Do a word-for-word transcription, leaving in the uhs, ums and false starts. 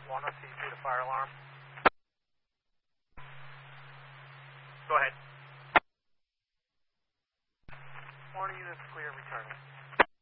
one, I see through the fire alarm. Go ahead. Morning units clear, returning.